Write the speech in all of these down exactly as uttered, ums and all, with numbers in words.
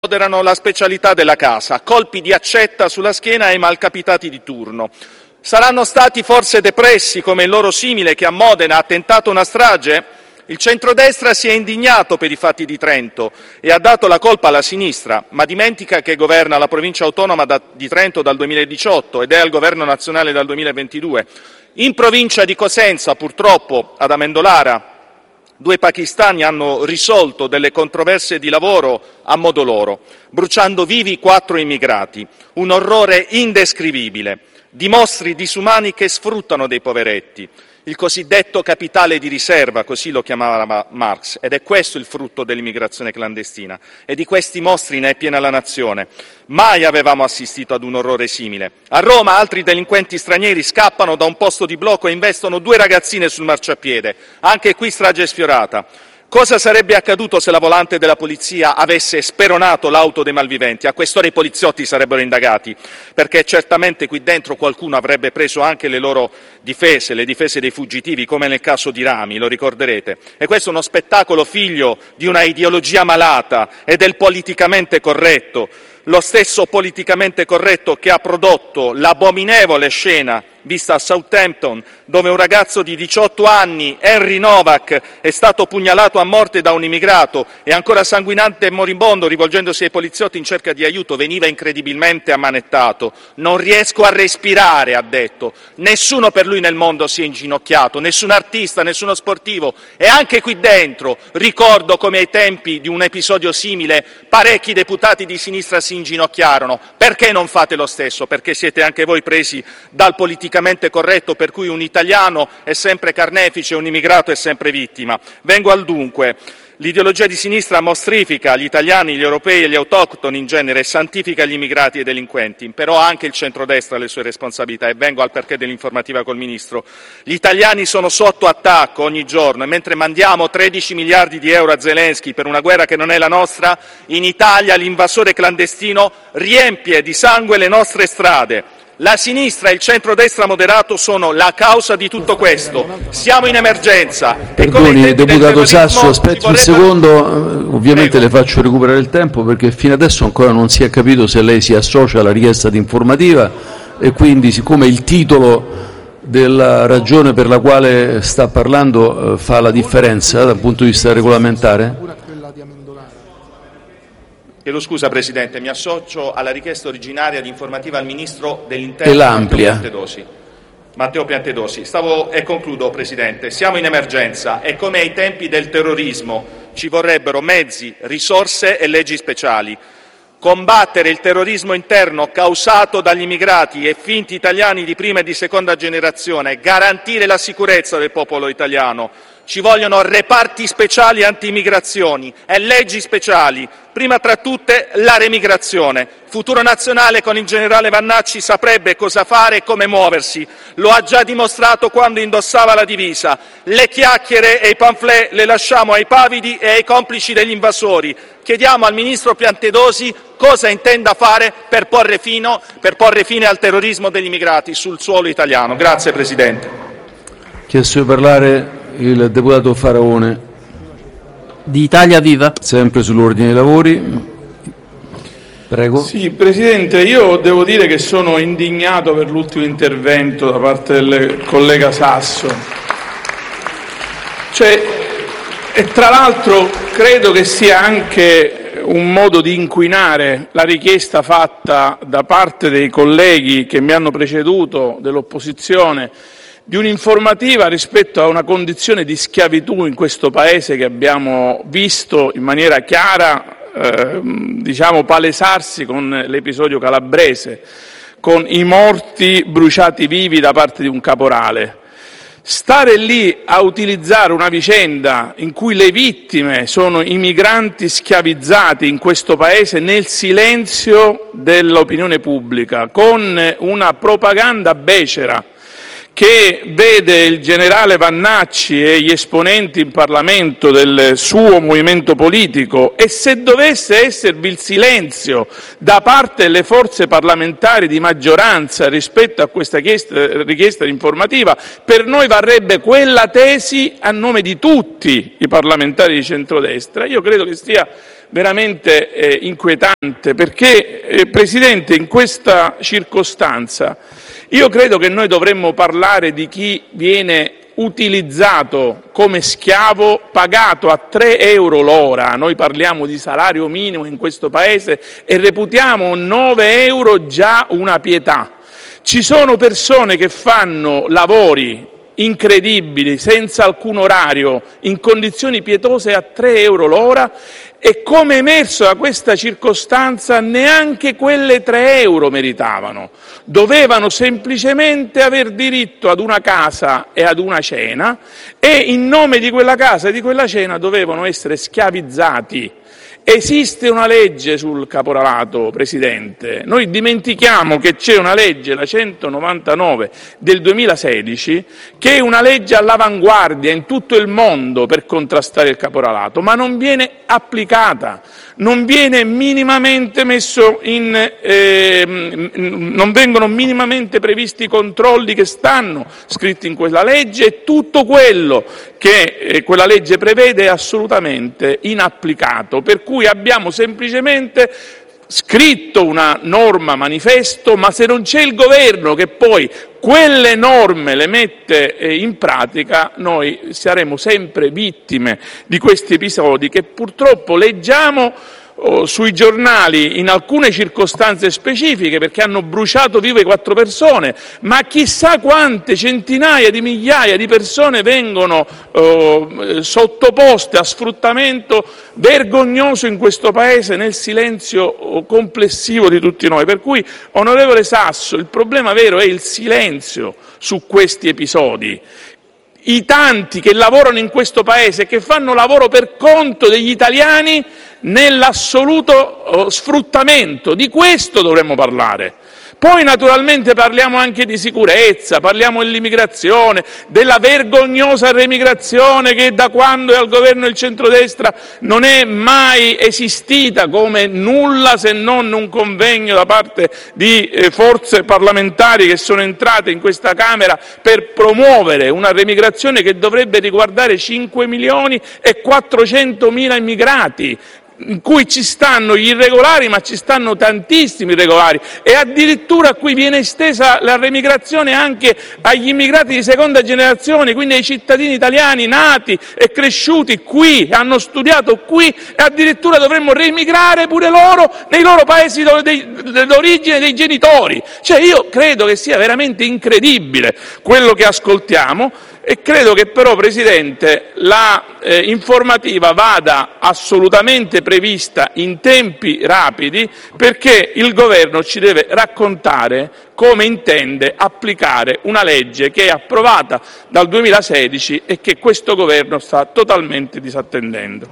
erano la specialità della casa, colpi di accetta sulla schiena ai malcapitati di turno. Saranno stati forse depressi come il loro simile che a Modena ha tentato una strage? Il centrodestra si è indignato per i fatti di Trento e ha dato la colpa alla sinistra, ma dimentica che governa la provincia autonoma di Trento dal duemiladiciotto ed è al governo nazionale dal duemilaventidue. In provincia di Cosenza, purtroppo, ad Amendolara, due pakistani hanno risolto delle controversie di lavoro a modo loro, bruciando vivi quattro immigrati. Un orrore indescrivibile, di mostri disumani che sfruttano dei poveretti. Il cosiddetto capitale di riserva, così lo chiamava Marx, ed è questo il frutto dell'immigrazione clandestina. E di questi mostri ne è piena la nazione. Mai avevamo assistito ad un orrore simile. A Roma altri delinquenti stranieri scappano da un posto di blocco e investono due ragazzine sul marciapiede. Anche qui strage sfiorata. Cosa sarebbe accaduto se la volante della polizia avesse speronato l'auto dei malviventi? A quest'ora i poliziotti sarebbero indagati, perché certamente qui dentro qualcuno avrebbe preso anche le loro difese, le difese dei fuggitivi, come nel caso di Rami, lo ricorderete. E questo è uno spettacolo figlio di una ideologia malata e del politicamente corretto, lo stesso politicamente corretto che ha prodotto l'abominevole scena vista a Southampton, dove un ragazzo di diciotto anni, Henry Novak, è stato pugnalato a morte da un immigrato e ancora sanguinante e moribondo, rivolgendosi ai poliziotti in cerca di aiuto, veniva incredibilmente ammanettato. Non riesco a respirare, ha detto. Nessuno per lui nel mondo si è inginocchiato, nessun artista, nessuno sportivo. E anche qui dentro ricordo come ai tempi di un episodio simile parecchi deputati di sinistra si inginocchiarono. Perché non fate lo stesso? Perché siete anche voi presi dal politicamente corretto per cui un italiano è sempre carnefice, un immigrato è sempre vittima. Vengo al dunque. L'ideologia di sinistra mostrifica gli italiani, gli europei e gli autoctoni in genere e santifica gli immigrati e i delinquenti, però anche il centrodestra ha le sue responsabilità e vengo al perché dell'informativa col Ministro. Gli italiani sono sotto attacco ogni giorno e mentre mandiamo tredici miliardi di euro a Zelensky per una guerra che non è la nostra, in Italia l'invasore clandestino riempie di sangue le nostre strade. La sinistra e il centrodestra moderato sono la causa di tutto questo. Siamo in emergenza. Perdoni, deputato Sasso, aspetti un secondo, ovviamente le faccio recuperare il tempo perché fino adesso ancora non si è capito se lei si associa alla richiesta di informativa e quindi, siccome il titolo della ragione per la quale sta parlando eh, fa la differenza dal punto di vista regolamentare. Chiedo scusa, Presidente, mi associo alla richiesta originaria di informativa al Ministro dell'Interno e l'amplia. Matteo Piantedosi. Matteo Piantedosi. Stavo e concludo, Presidente. Siamo in emergenza e come ai tempi del terrorismo ci vorrebbero mezzi, risorse e leggi speciali. Combattere il terrorismo interno causato dagli immigrati e finti italiani di prima e di seconda generazione, garantire la sicurezza del popolo italiano. Ci vogliono reparti speciali anti-immigrazioni e leggi speciali, prima tra tutte la remigrazione. Futuro Nazionale con il generale Vannacci saprebbe cosa fare e come muoversi. Lo ha già dimostrato quando indossava la divisa. Le chiacchiere e i pamphlet le lasciamo ai pavidi e ai complici degli invasori. Chiediamo al Ministro Piantedosi cosa intenda fare per porre, fino, per porre fine al terrorismo degli immigrati sul suolo italiano. Grazie, Presidente. Chiesto di parlare il deputato Faraone. Di Italia Viva. Sempre sull'ordine dei lavori. Prego. Sì, Presidente, io devo dire che sono indignato per l'ultimo intervento da parte del collega Sasso. Cioè, e tra l'altro credo che sia anche un modo di inquinare la richiesta fatta da parte dei colleghi che mi hanno preceduto, dell'opposizione, di un'informativa rispetto a una condizione di schiavitù in questo Paese che abbiamo visto in maniera chiara, eh, diciamo, palesarsi con l'episodio calabrese, con i morti bruciati vivi da parte di un caporale. Stare lì a utilizzare una vicenda in cui le vittime sono i migranti schiavizzati in questo Paese nel silenzio dell'opinione pubblica, con una propaganda becera che vede il generale Vannacci e gli esponenti in Parlamento del suo movimento politico, e se dovesse esservi il silenzio da parte delle forze parlamentari di maggioranza rispetto a questa richiesta di informativa, per noi varrebbe quella tesi a nome di tutti i parlamentari di centrodestra. Io credo che stia veramente eh, inquietante, perché, eh, Presidente, in questa circostanza io credo che noi dovremmo parlare di chi viene utilizzato come schiavo, pagato a tre euro l'ora. Noi parliamo di salario minimo in questo Paese e reputiamo nove euro già una pietà. Ci sono persone che fanno lavori incredibili, senza alcun orario, in condizioni pietose a tre euro l'ora, e come emerso da questa circostanza neanche quelle tre euro meritavano. Dovevano semplicemente aver diritto ad una casa e ad una cena, e in nome di quella casa e di quella cena dovevano essere schiavizzati. Esiste una legge sul caporalato, Presidente. Noi dimentichiamo che c'è una legge, la centonovantanove del duemilasedici, che è una legge all'avanguardia in tutto il mondo per contrastare il caporalato, ma non viene applicata, non viene minimamente messo in, eh, non vengono minimamente previsti i controlli che stanno scritti in quella legge, e tutto quello che eh, quella legge prevede è assolutamente inapplicato, per cui abbiamo semplicemente scritto una norma manifesto, ma se non c'è il governo che poi quelle norme le mette in pratica, noi saremo sempre vittime di questi episodi che purtroppo leggiamo oh, sui giornali in alcune circostanze specifiche, perché hanno bruciato vive quattro persone, ma chissà quante centinaia di migliaia di persone vengono oh, sottoposte a sfruttamento vergognoso in questo Paese nel silenzio complessivo di tutti noi. Per cui, onorevole Sasso, il problema vero è il silenzio su questi episodi. I tanti che lavorano in questo Paese e che fanno lavoro per conto degli italiani nell'assoluto sfruttamento, di questo dovremmo parlare. Poi naturalmente parliamo anche di sicurezza, parliamo dell'immigrazione, della vergognosa remigrazione che da quando è al governo il centrodestra non è mai esistita come nulla se non un convegno da parte di eh, forze parlamentari che sono entrate in questa Camera per promuovere una remigrazione che dovrebbe riguardare cinque milioni e quattrocentomila immigrati, in cui ci stanno gli irregolari, ma ci stanno tantissimi irregolari, e addirittura qui viene estesa la remigrazione anche agli immigrati di seconda generazione, quindi ai cittadini italiani nati e cresciuti qui, hanno studiato qui, e addirittura dovremmo reemigrare pure loro nei loro paesi d'origine dei genitori. Cioè, io credo che sia veramente incredibile quello che ascoltiamo. E credo che però, Presidente, la eh, informativa vada assolutamente prevista in tempi rapidi, perché il Governo ci deve raccontare come intende applicare una legge che è approvata dal duemilasedici e che questo Governo sta totalmente disattendendo.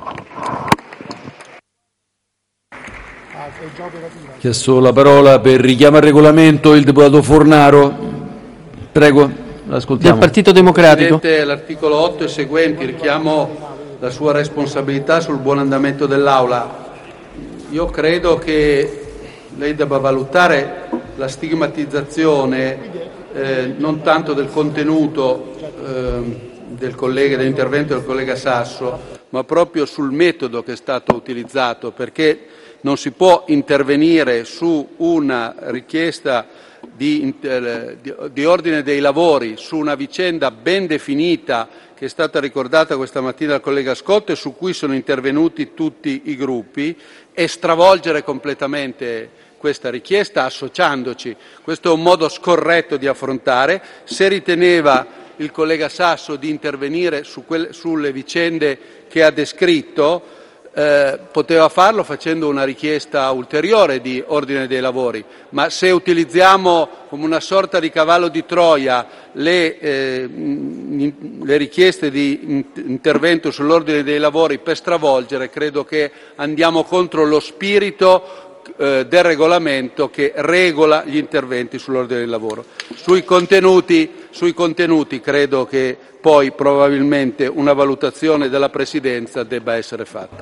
Chiesto la parola per richiamo al regolamento il deputato Fornaro. Prego. Del Partito Democratico. Presidente, l'articolo otto e seguenti, richiamo la sua responsabilità sul buon andamento dell'Aula. Io credo che lei debba valutare la stigmatizzazione eh, non tanto del contenuto eh, del collega, dell'intervento del collega Sasso, ma proprio sul metodo che è stato utilizzato, perché non si può intervenire su una richiesta Di, di, di ordine dei lavori su una vicenda ben definita che è stata ricordata questa mattina dal collega Scotto e su cui sono intervenuti tutti i gruppi, e stravolgere completamente questa richiesta associandoci. Questo è un modo scorretto di affrontare. Se riteneva il collega Sasso di intervenire su quelle, sulle vicende che ha descritto, Eh, poteva farlo facendo una richiesta ulteriore di ordine dei lavori, ma se utilizziamo come una sorta di cavallo di Troia le, eh, le richieste di intervento sull'ordine dei lavori per stravolgere, credo che andiamo contro lo spirito eh, del regolamento che regola gli interventi sull'ordine del lavoro. Sui contenuti, sui contenuti credo che poi probabilmente una valutazione della Presidenza debba essere fatta.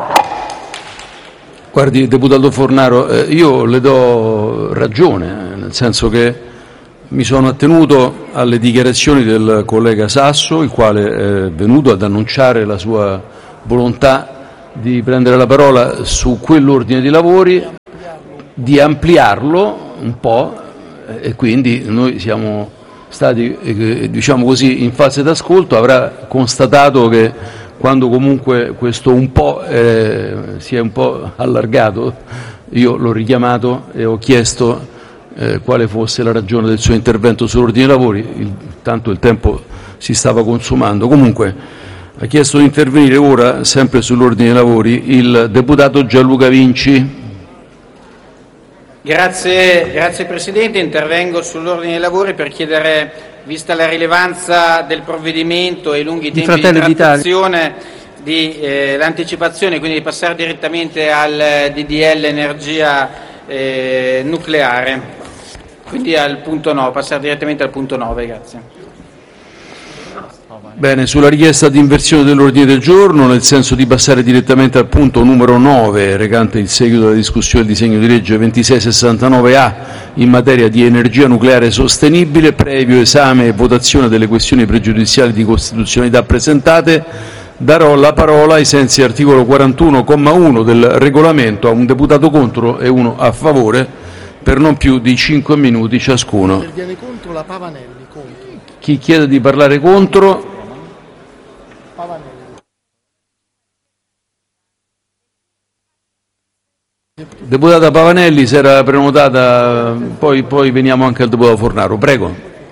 Guardi, deputato Fornaro, eh, io le do ragione, nel senso che mi sono attenuto alle dichiarazioni del collega Sasso, il quale è venuto ad annunciare la sua volontà di prendere la parola su quell'ordine di lavori, di ampliarlo un po', e quindi noi siamo stati, eh, diciamo così, in fase d'ascolto. Avrà constatato che quando comunque questo un po' eh, si è un po' allargato, io l'ho richiamato e ho chiesto eh, quale fosse la ragione del suo intervento sull'ordine dei lavori. Il, tanto il tempo si stava consumando. Comunque ha chiesto di intervenire ora, sempre sull'ordine dei lavori, il deputato Gianluca Vinci. Grazie, grazie Presidente, intervengo sull'ordine dei lavori per chiedere, vista la rilevanza del provvedimento e i lunghi tempi di trattazione, di eh, l'anticipazione, quindi di passare direttamente al D D L energia eh, nucleare, quindi al punto nove, passare direttamente al punto nove, grazie. Bene, sulla richiesta di inversione dell'ordine del giorno, nel senso di passare direttamente al punto numero nove, recante il seguito della discussione del disegno di legge ventisei sessantanove A in materia di energia nucleare sostenibile, previo esame e votazione delle questioni pregiudiziali di costituzionalità presentate, darò la parola ai sensi dell'articolo quarantuno, comma uno del regolamento, a un deputato contro e uno a favore, per non più di cinque minuti ciascuno. Interviene contro la Pavanelli. Contro. Chi chiede di parlare contro? Deputata Pavanelli, si era prenotata, poi, poi veniamo anche al deputato Fornaro. Prego.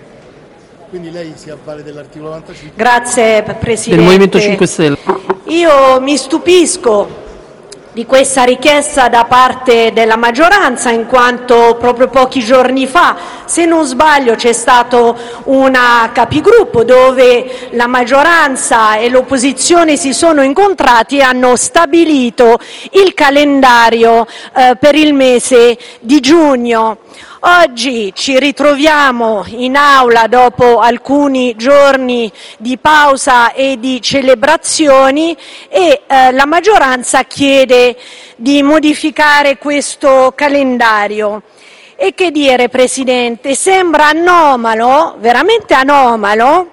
Quindi lei si avvale dell'articolo novantacinque. Grazie Presidente. Del Movimento cinque Stelle. Io mi stupisco di questa richiesta da parte della maggioranza, in quanto proprio pochi giorni fa, se non sbaglio, c'è stato una capigruppo dove la maggioranza e l'opposizione si sono incontrati e hanno stabilito il calendario eh, per il mese di giugno. Oggi ci ritroviamo in aula dopo alcuni giorni di pausa e di celebrazioni e eh, la maggioranza chiede di modificare questo calendario. E che dire, Presidente, sembra anomalo, veramente anomalo,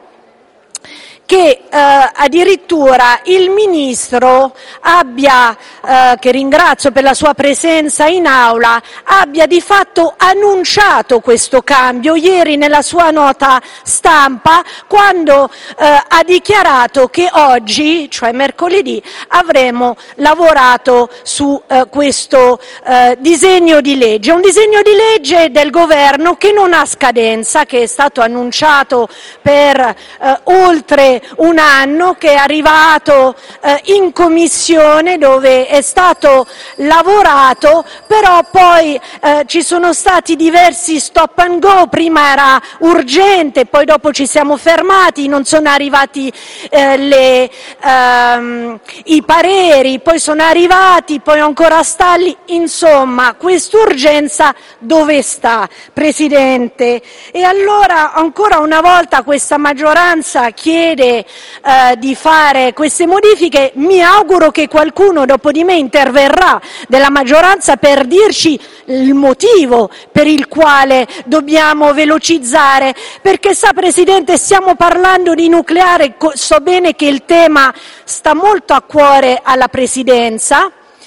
che eh, addirittura il Ministro abbia, eh, che ringrazio per la sua presenza in aula, abbia di fatto annunciato questo cambio ieri nella sua nota stampa, quando eh, ha dichiarato che oggi, cioè mercoledì, avremo lavorato su eh, questo eh, disegno di legge, un disegno di legge del governo che non ha scadenza, che è stato annunciato per eh, oltre un anno, che è arrivato eh, in commissione dove è stato lavorato, però poi eh, ci sono stati diversi stop and go, prima era urgente, poi dopo ci siamo fermati, non sono arrivati eh, le, ehm, i pareri, poi sono arrivati, poi ancora sta lì, insomma quest'urgenza dove sta, Presidente? E allora ancora una volta questa maggioranza chiede Eh, di fare queste modifiche. Mi auguro che qualcuno dopo di me interverrà della maggioranza per dirci il motivo per il quale dobbiamo velocizzare, perché sa, Presidente, stiamo parlando di nucleare, so bene che il tema sta molto a cuore alla Presidenza,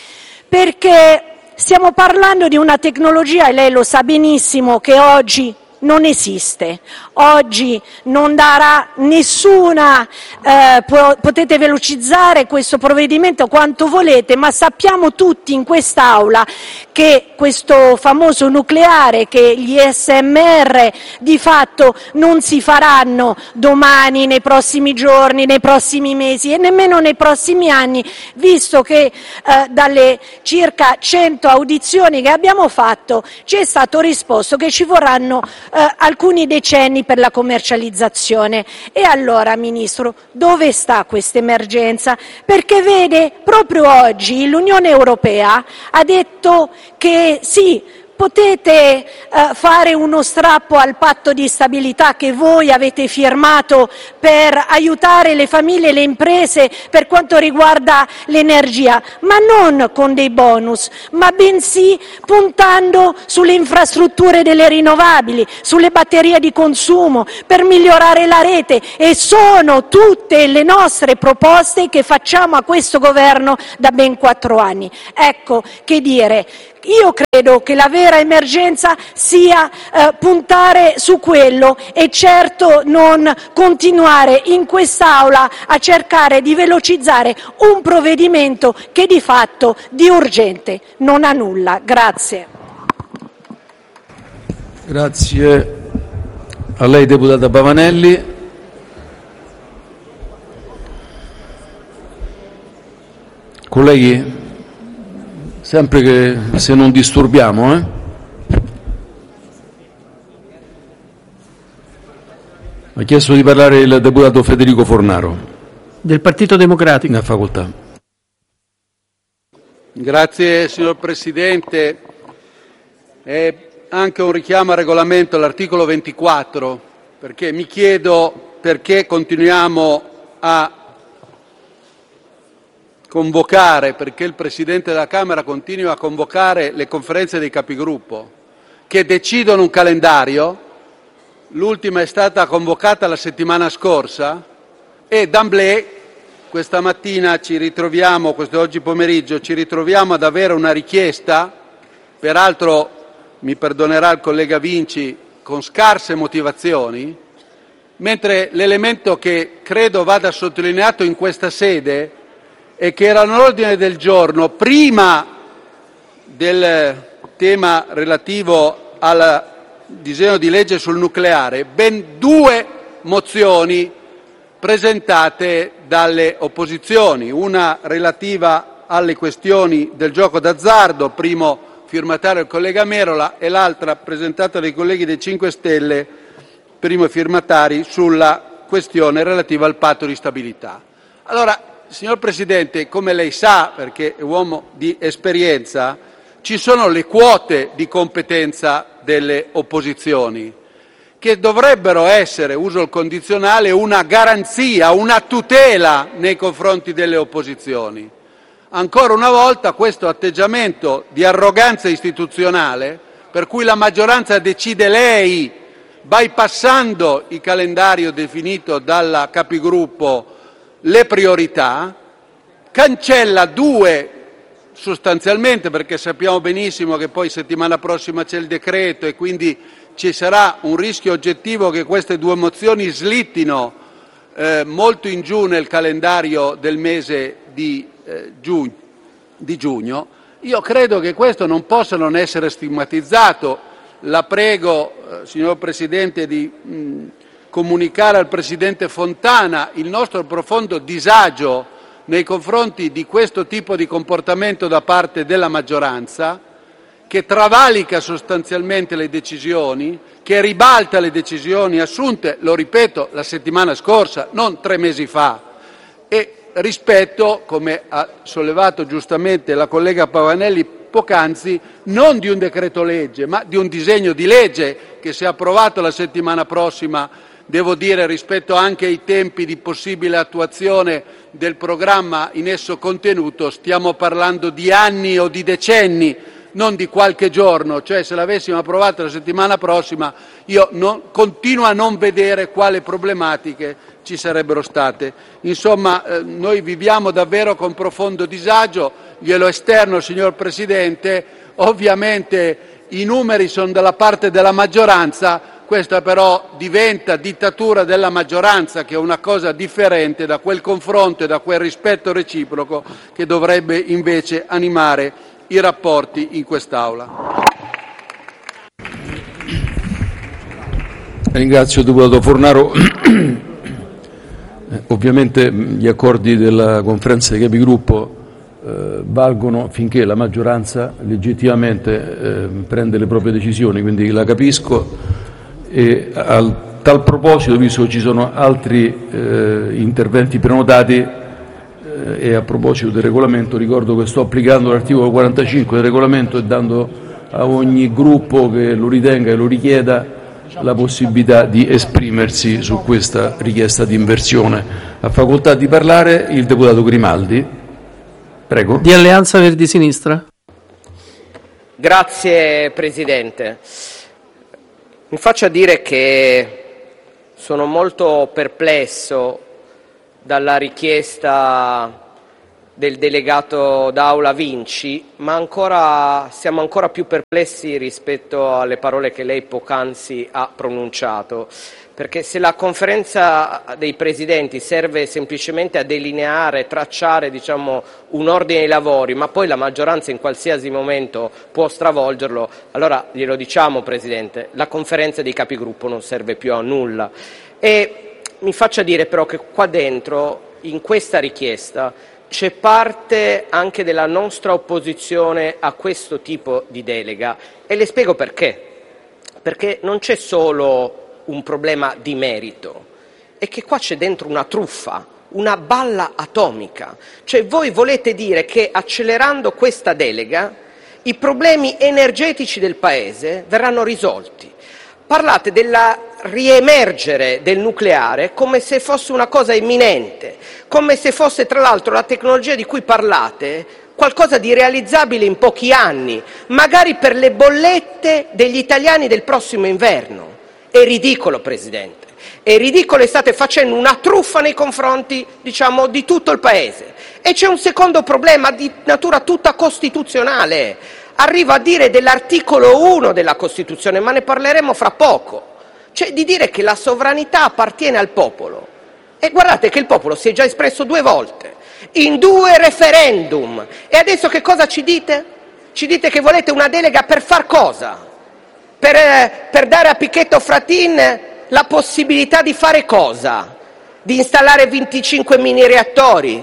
perché stiamo parlando di una tecnologia, e lei lo sa benissimo, che oggi non esiste, oggi non darà nessuna, eh, potete velocizzare questo provvedimento quanto volete, ma sappiamo tutti in quest'Aula che questo famoso nucleare, che gli S M R di fatto non si faranno domani, nei prossimi giorni, nei prossimi mesi e nemmeno nei prossimi anni, visto che eh, dalle circa cento audizioni che abbiamo fatto ci è stato risposto che ci vorranno eh, alcuni decenni per la commercializzazione. E allora, Ministro, dove sta questa emergenza? Perché vede, proprio oggi l'Unione Europea ha detto che sì, Potete eh, fare uno strappo al patto di stabilità che voi avete firmato per aiutare le famiglie e le imprese per quanto riguarda l'energia, ma non con dei bonus, ma bensì puntando sulle infrastrutture delle rinnovabili, sulle batterie di consumo, per migliorare la rete, e sono tutte le nostre proposte che facciamo a questo governo da ben quattro anni. Ecco, che dire, io credo che la vera emergenza sia eh, puntare su quello e certo non continuare in quest'Aula a cercare di velocizzare un provvedimento che di fatto di urgente non ha nulla. Grazie. Grazie a lei, deputata Pavanelli. Colleghi, sempre che se non disturbiamo, eh? Ha chiesto di parlare il deputato Federico Fornaro. Del Partito Democratico. Ne ha facoltà. Grazie signor Presidente. È anche un richiamo al regolamento, all'articolo ventiquattro, perché mi chiedo perché continuiamo a convocare, perché il Presidente della Camera continua a convocare le conferenze dei capigruppo che decidono un calendario. L'ultima è stata convocata la settimana scorsa e d'emblée questa mattina ci ritroviamo, questo oggi pomeriggio, ci ritroviamo ad avere una richiesta, peraltro mi perdonerà il collega Vinci, con scarse motivazioni, mentre l'elemento che credo vada sottolineato in questa sede e che era all'ordine del giorno prima del tema relativo al disegno di legge sul nucleare, ben due mozioni presentate dalle opposizioni, una relativa alle questioni del gioco d'azzardo, primo firmatario il collega Merola, e l'altra presentata dai colleghi dei cinque Stelle, primo firmatari, sulla questione relativa al patto di stabilità. Allora, signor Presidente, come lei sa, perché è uomo di esperienza, ci sono le quote di competenza delle opposizioni, che dovrebbero essere, uso il condizionale, una garanzia, una tutela nei confronti delle opposizioni. Ancora una volta questo atteggiamento di arroganza istituzionale, per cui la maggioranza decide lei, bypassando il calendario definito dalla capigruppo, le priorità, cancella due sostanzialmente, perché sappiamo benissimo che poi settimana prossima c'è il decreto e quindi ci sarà un rischio oggettivo che queste due mozioni slittino eh, molto in giù nel calendario del mese di, eh, giugno, di giugno. Io credo che questo non possa non essere stigmatizzato. La prego, eh, signor Presidente, di mh, comunicare al Presidente Fontana il nostro profondo disagio nei confronti di questo tipo di comportamento da parte della maggioranza, che travalica sostanzialmente le decisioni, che ribalta le decisioni assunte, lo ripeto, la settimana scorsa, non tre mesi fa, e rispetto, come ha sollevato giustamente la collega Pavanelli poc'anzi, non di un decreto legge, ma di un disegno di legge che, se approvato la settimana prossima, devo dire, rispetto anche ai tempi di possibile attuazione del programma in esso contenuto, stiamo parlando di anni o di decenni, non di qualche giorno. Cioè, se l'avessimo approvato la settimana prossima, io non, continuo a non vedere quali problematiche ci sarebbero state. Insomma, eh, noi viviamo davvero con profondo disagio, glielo esterno, signor Presidente. Ovviamente i numeri sono dalla parte della maggioranza, questa però diventa dittatura della maggioranza, che è una cosa differente da quel confronto e da quel rispetto reciproco che dovrebbe invece animare i rapporti in quest'Aula. Ringrazio il deputato Fornaro. Ovviamente gli accordi della conferenza dei capigruppo eh, valgono finché la maggioranza legittimamente eh, prende le proprie decisioni, quindi la capisco. E a tal proposito, visto che ci sono altri eh, interventi prenotati, eh, e a proposito del regolamento, ricordo che sto applicando l'articolo quarantacinque del regolamento e dando a ogni gruppo che lo ritenga e lo richieda la possibilità di esprimersi su questa richiesta di inversione. Ha facoltà di parlare il deputato Grimaldi. Prego. Di Alleanza Verdi Sinistra. Grazie Presidente. Mi faccia dire che sono molto perplesso dalla richiesta del delegato d'Aula Vinci, ma ancora, siamo ancora più perplessi rispetto alle parole che lei poc'anzi ha pronunciato, perché se la conferenza dei presidenti serve semplicemente a delineare, tracciare diciamo, un ordine dei lavori, ma poi la maggioranza in qualsiasi momento può stravolgerlo, allora glielo diciamo Presidente, la conferenza dei capigruppo non serve più a nulla. E mi faccia dire però che qua dentro, in questa richiesta, c'è parte anche della nostra opposizione a questo tipo di delega e le spiego perché. Perché non c'è solo un problema di merito, è che qua c'è dentro una truffa, una balla atomica. Cioè voi volete dire che accelerando questa delega i problemi energetici del Paese verranno risolti. Parlate della riemergere del nucleare come se fosse una cosa imminente, come se fosse tra l'altro la tecnologia di cui parlate qualcosa di realizzabile in pochi anni, magari per le bollette degli italiani del prossimo inverno. È ridicolo, Presidente, è ridicolo e state facendo una truffa nei confronti, diciamo, di tutto il Paese. E c'è un secondo problema di natura tutta costituzionale. Arrivo a dire dell'articolo uno della Costituzione, ma ne parleremo fra poco, cioè di dire che la sovranità appartiene al popolo. E guardate che il popolo si è già espresso due volte, in due referendum. E adesso che cosa ci dite? Ci dite che volete una delega per far cosa? Per, eh, per dare a Pichetto Fratin la possibilità di fare cosa? Di installare venticinque mini reattori?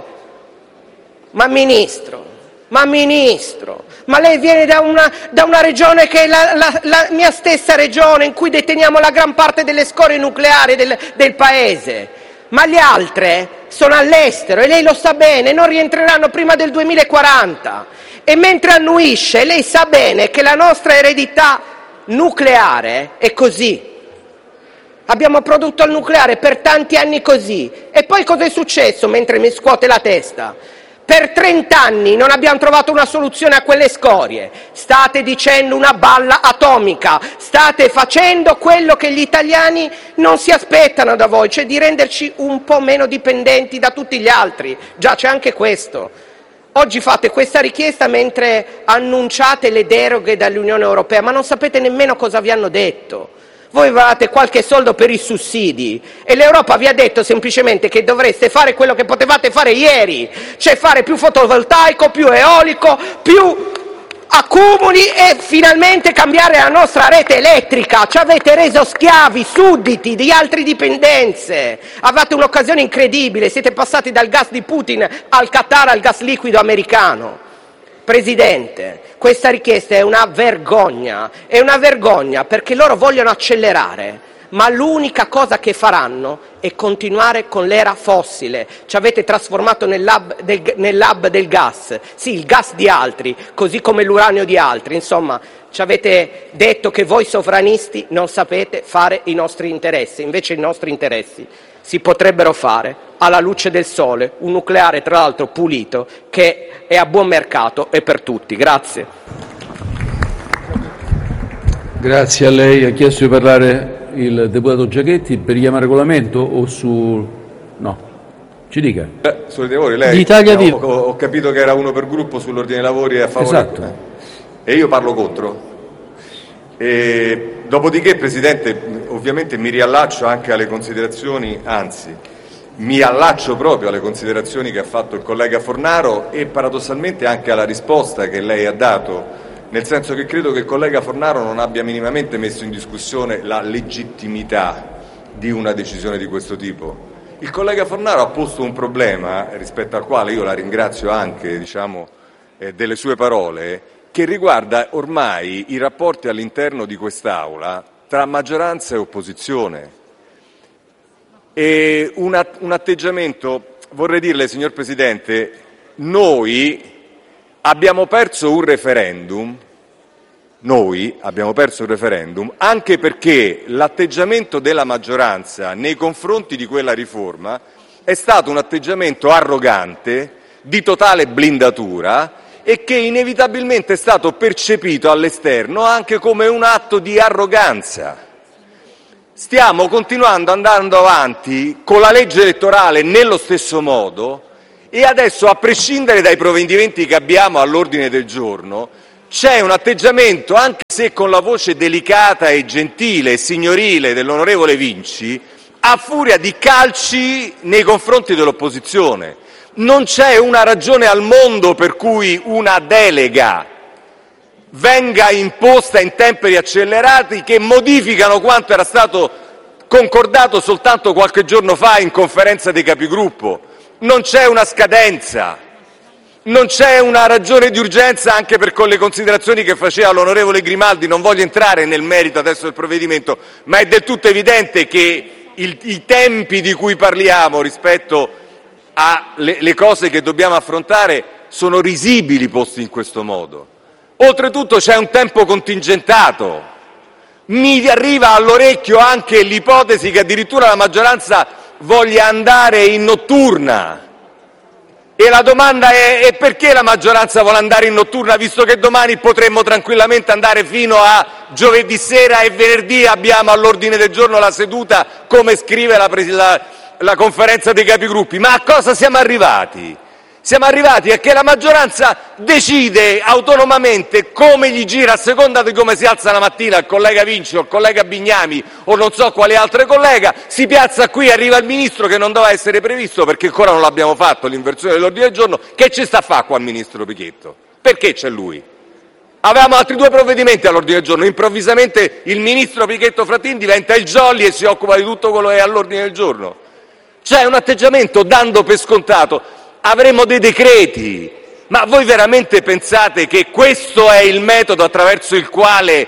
Ma Ministro, ma Ministro, ma lei viene da una, da una regione che è la, la, la mia stessa regione in cui deteniamo la gran parte delle scorie nucleari del, del Paese, ma le altre sono all'estero e lei lo sa bene, non rientreranno prima del duemilaquaranta. E mentre annuisce, lei sa bene che la nostra eredità nucleare è così. Abbiamo prodotto il nucleare per tanti anni così. E poi cosa è successo mentre mi scuote la testa? Per trent'anni non abbiamo trovato una soluzione a quelle scorie. State dicendo una balla atomica, state facendo quello che gli italiani non si aspettano da voi, cioè di renderci un po' meno dipendenti da tutti gli altri. Già c'è anche questo. Oggi fate questa richiesta mentre annunciate le deroghe dall'Unione Europea, ma non sapete nemmeno cosa vi hanno detto. Voi avevate qualche soldo per i sussidi e l'Europa vi ha detto semplicemente che dovreste fare quello che potevate fare ieri, cioè fare più fotovoltaico, più eolico, più accumuli e finalmente cambiare la nostra rete elettrica. Ci avete reso schiavi, sudditi di altre dipendenze. Avete un'occasione incredibile, siete passati dal gas di Putin al Qatar, al gas liquido americano. Presidente, questa richiesta è una vergogna, è una vergogna perché loro vogliono accelerare, ma l'unica cosa che faranno è continuare con l'era fossile. Ci avete trasformato nel lab del, nel lab del gas, sì, il gas di altri, così come l'uranio di altri, insomma, ci avete detto che voi sovranisti non sapete fare i nostri interessi, invece i nostri interessi si potrebbero fare alla luce del sole, un nucleare tra l'altro pulito che è a buon mercato e per tutti. Grazie. Grazie a lei. Ha chiesto di parlare il deputato Giachetti per richiamare regolamento o su... no? Ci dica. Eh, sull'ordine dei lavori, lei L'Italia ho, ho, ho capito che era uno per gruppo sull'ordine dei lavori a favore. Esatto. E io parlo contro. E dopodiché, Presidente, ovviamente mi riallaccio anche alle considerazioni, anzi, mi allaccio proprio alle considerazioni che ha fatto il collega Fornaro e paradossalmente anche alla risposta che lei ha dato, nel senso che credo che il collega Fornaro non abbia minimamente messo in discussione la legittimità di una decisione di questo tipo. Il collega Fornaro ha posto un problema rispetto al quale io la ringrazio anche, diciamo, eh, delle sue parole, che riguarda ormai i rapporti all'interno di quest'Aula tra maggioranza e opposizione. E un, un atteggiamento, vorrei dirle, signor Presidente, noi abbiamo perso un referendum noi abbiamo perso il referendum anche perché l'atteggiamento della maggioranza nei confronti di quella riforma è stato un atteggiamento arrogante, di totale blindatura, e che inevitabilmente è stato percepito all'esterno anche come un atto di arroganza. Stiamo continuando andando avanti con la legge elettorale nello stesso modo e adesso, a prescindere dai provvedimenti che abbiamo all'ordine del giorno, c'è un atteggiamento, anche se con la voce delicata e gentile e signorile dell'onorevole Vinci, a furia di calci nei confronti dell'opposizione. Non c'è una ragione al mondo per cui una delega venga imposta in tempi accelerati che modificano quanto era stato concordato soltanto qualche giorno fa in conferenza dei capigruppo. Non c'è una scadenza, non c'è una ragione di urgenza, anche per con le considerazioni che faceva l'onorevole Grimaldi. Non voglio entrare nel merito adesso del provvedimento, ma è del tutto evidente che il, i tempi di cui parliamo rispetto alle le cose che dobbiamo affrontare sono risibili posti in questo modo. Oltretutto c'è un tempo contingentato. Mi arriva all'orecchio anche l'ipotesi che addirittura la maggioranza voglia andare in notturna. E la domanda è, e perché la maggioranza vuole andare in notturna, visto che domani potremmo tranquillamente andare fino a giovedì sera e venerdì abbiamo all'ordine del giorno la seduta, come scrive la, la, la conferenza dei capigruppi? Ma a cosa siamo arrivati? Siamo arrivati a che la maggioranza decide autonomamente come gli gira, a seconda di come si alza la mattina il collega Vinci o il collega Bignami o non so quale altra collega, si piazza qui, arriva il ministro che non doveva essere previsto perché ancora non l'abbiamo fatto, l'inversione dell'ordine del giorno. Che ci sta a fare qua il ministro Pichetto? Perché c'è lui? Avevamo altri due provvedimenti all'ordine del giorno, improvvisamente il ministro Pichetto Fratin diventa il jolly e si occupa di tutto quello che è all'ordine del giorno. C'è un atteggiamento dando per scontato. Avremo dei decreti, ma voi veramente pensate che questo è il metodo attraverso il quale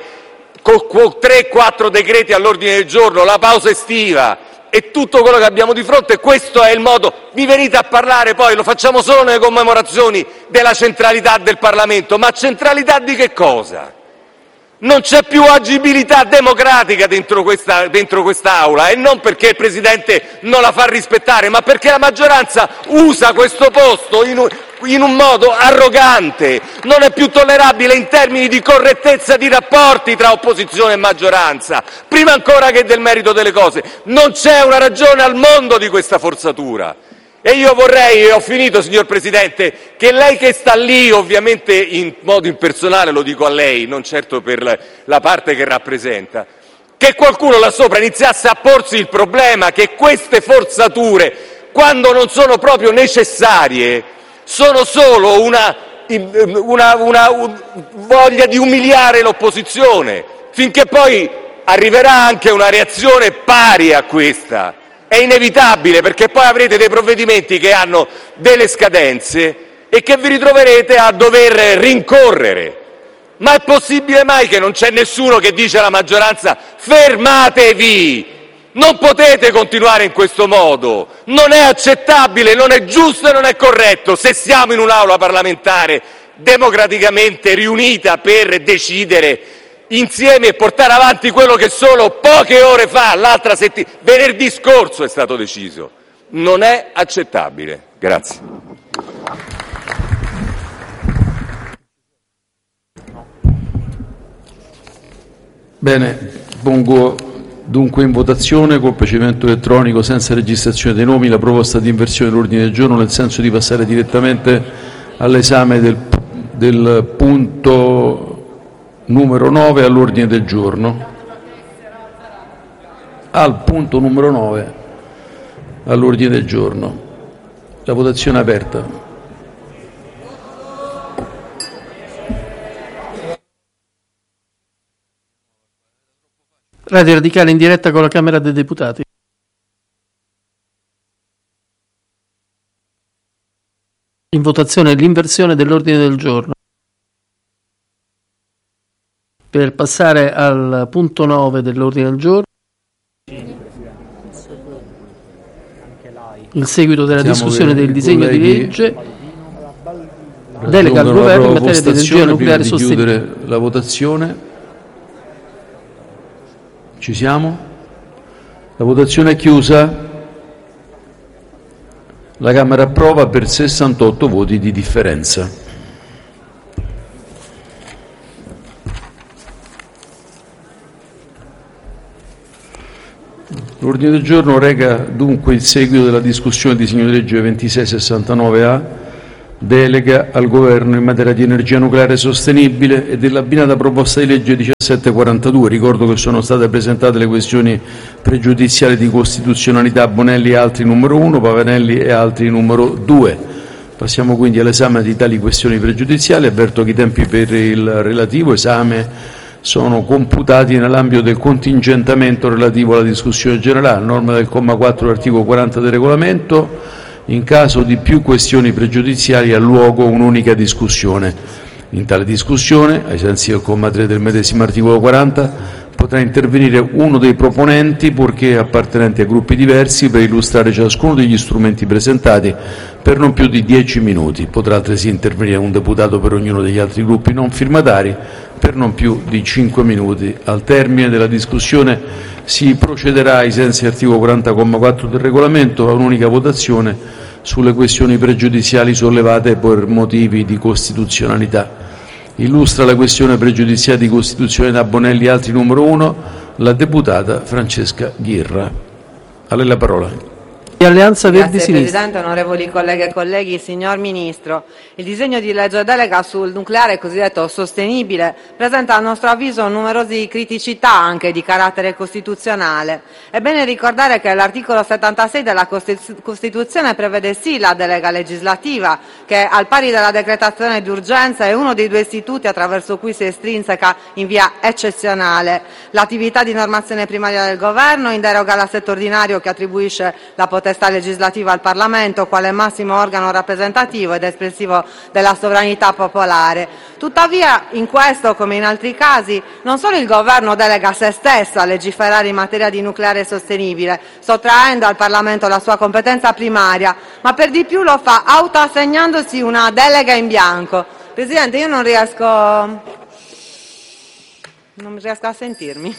con tre quattro decreti all'ordine del giorno, la pausa estiva e tutto quello che abbiamo di fronte, questo è il modo? Mi venite a parlare poi, lo facciamo solo nelle commemorazioni, della centralità del Parlamento, ma centralità di che cosa? Non c'è più agibilità democratica dentro questa, dentro quest'Aula, e non perché il Presidente non la fa rispettare, ma perché la maggioranza usa questo posto in un, in un modo arrogante. Non è più tollerabile in termini di correttezza di rapporti tra opposizione e maggioranza, prima ancora che del merito delle cose. Non c'è una ragione al mondo di questa forzatura. E io vorrei, e ho finito signor Presidente, che lei che sta lì, ovviamente in modo impersonale lo dico a lei, non certo per la parte che rappresenta, che qualcuno là sopra iniziasse a porsi il problema che queste forzature, quando non sono proprio necessarie, sono solo una, una, una, una voglia di umiliare l'opposizione, finché poi arriverà anche una reazione pari a questa. È inevitabile, perché poi avrete dei provvedimenti che hanno delle scadenze e che vi ritroverete a dover rincorrere. Ma è possibile mai che non c'è nessuno che dice alla maggioranza: fermatevi, non potete continuare in questo modo, non è accettabile, non è giusto e non è corretto se siamo in un'aula parlamentare democraticamente riunita per decidere insieme e portare avanti quello che solo poche ore fa, l'altra settimana, venerdì scorso è stato deciso. Non è accettabile. Grazie. Bene, pongo dunque in votazione col procedimento elettronico senza registrazione dei nomi la proposta di inversione dell'ordine del giorno, nel senso di passare direttamente all'esame del, del punto numero nove all'ordine del giorno, al punto numero nove all'ordine del giorno. La votazione è aperta. Radio Radicale in diretta con la Camera dei Deputati. In votazione l'inversione dell'ordine del giorno. Per passare al punto nove dell'ordine del giorno, il seguito della Siamo discussione del disegno colleghi, di legge Delega al Governo in materia di energia nucleare sostenibile. Chiudere la votazione. Ci siamo? La votazione è chiusa. La Camera approva per sessantotto voti di differenza. L'ordine del giorno reca dunque il seguito della discussione di disegno di legge ventisei sessantanove A, delega al Governo in materia di energia nucleare sostenibile, e dell'abbinata proposta di legge diciassette quarantadue. Ricordo che sono state presentate le questioni pregiudiziali di costituzionalità Bonelli e altri numero uno, Pavanelli e altri numero due. Passiamo quindi all'esame di tali questioni pregiudiziali. Avverto che i tempi per il relativo esame sono computati nell'ambito del contingentamento relativo alla discussione generale, a norma del comma quattro dell'articolo quaranta del regolamento. In caso di più questioni pregiudiziali ha luogo un'unica discussione. In tale discussione, ai sensi del comma tre del medesimo articolo quaranta, potrà intervenire uno dei proponenti, purché appartenenti a gruppi diversi, per illustrare ciascuno degli strumenti presentati per non più di dieci minuti. Potrà altresì intervenire un deputato per ognuno degli altri gruppi non firmatari per non più di cinque minuti. Al termine della discussione si procederà, ai sensi dell'articolo quaranta, comma quattro del regolamento, a un'unica votazione sulle questioni pregiudiziali sollevate per motivi di costituzionalità. Illustra la questione pregiudiziale di costituzionalità Bonelli e altri numero uno la deputata Francesca Ghirra. A lei la parola. Alleanza Verdi Grazie Sinistra. Presidente, onorevoli colleghe e colleghi, signor Ministro, il disegno di legge delega sul nucleare cosiddetto sostenibile presenta a nostro avviso numerose criticità anche di carattere costituzionale. È bene ricordare che l'articolo settantasei della Costituzione prevede sì la delega legislativa, che al pari della decretazione d'urgenza è uno dei due istituti attraverso cui si estrinseca in via eccezionale l'attività di normazione primaria del Governo, in deroga all'assetto ordinario che attribuisce la potestà legislativa al Parlamento quale massimo organo rappresentativo ed espressivo della sovranità popolare. Tuttavia, in questo come in altri casi, non solo il Governo delega se stesso a legiferare in materia di nucleare sostenibile, sottraendo al Parlamento la sua competenza primaria, ma per di più lo fa autoassegnandosi una delega in bianco. Presidente, io non riesco, non riesco a sentirmi.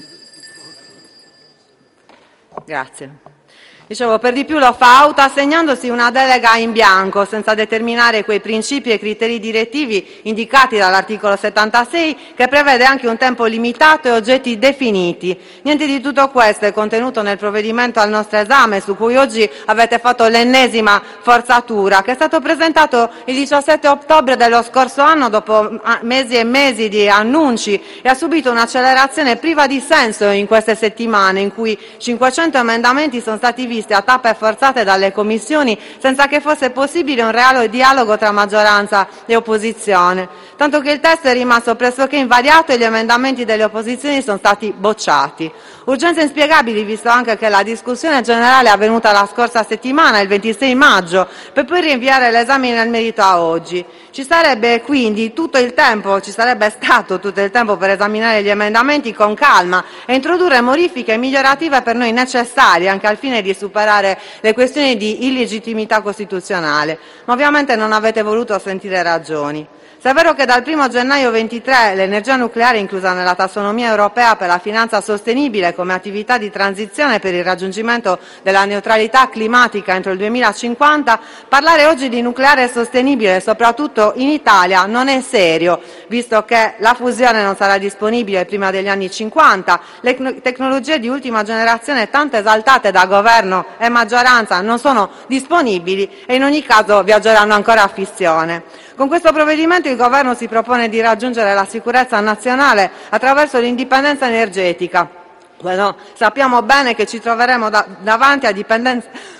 Grazie. Dicevo, per di più lo fa autoassegnandosi una delega in bianco, senza determinare quei principi e criteri direttivi indicati dall'articolo settantasei, che prevede anche un tempo limitato e oggetti definiti. Niente di tutto questo è contenuto nel provvedimento al nostro esame, su cui oggi avete fatto l'ennesima forzatura, che è stato presentato il diciassette ottobre dello scorso anno, dopo mesi e mesi di annunci, e ha subito un'accelerazione priva di senso in queste settimane, in cui cinquecento emendamenti sono stati visti a tappe forzate dalle commissioni senza che fosse possibile un reale dialogo tra maggioranza e opposizione, tanto che il testo è rimasto pressoché invariato e gli emendamenti delle opposizioni sono stati bocciati. Urgenze inspiegabili, visto anche che la discussione generale è avvenuta la scorsa settimana, il ventisei maggio, per poi rinviare l'esame nel merito a oggi. Ci sarebbe quindi tutto il tempo, ci sarebbe stato tutto il tempo per esaminare gli emendamenti con calma e introdurre modifiche migliorative per noi necessarie, anche al fine di superare le questioni di illegittimità costituzionale, ma ovviamente non avete voluto sentire ragioni. Se è vero che dal primo gennaio ventitré l'energia nucleare è inclusa nella tassonomia europea per la finanza sostenibile come attività di transizione per il raggiungimento della neutralità climatica entro il duemilacinquanta, parlare oggi di nucleare sostenibile, soprattutto in Italia, non è serio, visto che la fusione non sarà disponibile prima degli anni cinquanta, le tecnologie di ultima generazione tanto esaltate da governo e maggioranza non sono disponibili e in ogni caso viaggeranno ancora a fissione. Con questo provvedimento il Governo si propone di raggiungere la sicurezza nazionale attraverso l'indipendenza energetica. Bueno, sappiamo bene che ci troveremo da, davanti a dipendenze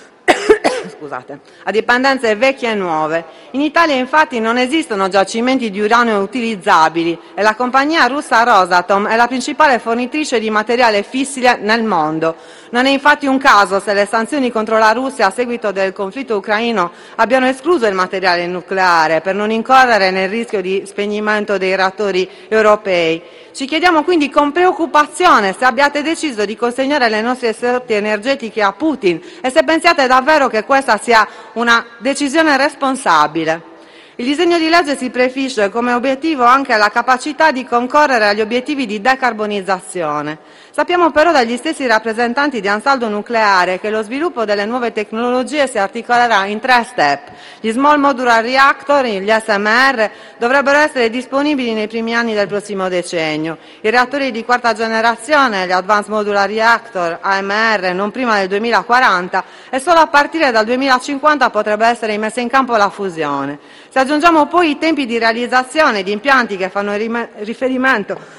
Scusate, a dipendenze vecchie e nuove. In Italia infatti non esistono giacimenti di uranio utilizzabili e la compagnia russa Rosatom è la principale fornitrice di materiale fissile nel mondo. Non è infatti un caso se le sanzioni contro la Russia a seguito del conflitto ucraino abbiano escluso il materiale nucleare per non incorrere nel rischio di spegnimento dei reattori europei. Ci chiediamo quindi con preoccupazione se abbiate deciso di consegnare le nostre sorti energetiche a Putin e se pensiate davvero che questa sia una decisione responsabile. Il disegno di legge si prefigge come obiettivo anche la capacità di concorrere agli obiettivi di decarbonizzazione. Sappiamo però dagli stessi rappresentanti di Ansaldo Nucleare che lo sviluppo delle nuove tecnologie si articolerà in tre step. Gli Small Modular Reactor, gli S M R, dovrebbero essere disponibili nei primi anni del prossimo decennio. I reattori di quarta generazione, gli Advanced Modular Reactor, A M R, non prima del duemilaquaranta, e solo a partire dal duemilacinquanta potrebbe essere messa in campo la fusione. Se aggiungiamo poi i tempi di realizzazione di impianti che fanno riferimento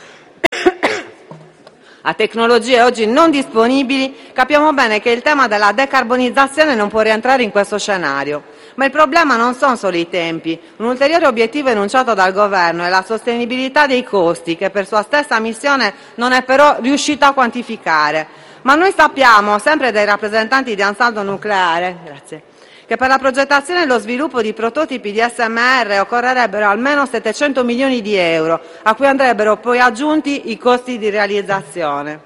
a tecnologie oggi non disponibili, capiamo bene che il tema della decarbonizzazione non può rientrare in questo scenario. Ma il problema non sono solo i tempi. Un ulteriore obiettivo enunciato dal Governo è la sostenibilità dei costi, che per sua stessa missione non è però riuscito a quantificare. Ma noi sappiamo, sempre dai rappresentanti di Ansaldo Nucleare, grazie, che per la progettazione e lo sviluppo di prototipi di S M R occorrerebbero almeno settecento milioni di euro, a cui andrebbero poi aggiunti i costi di realizzazione.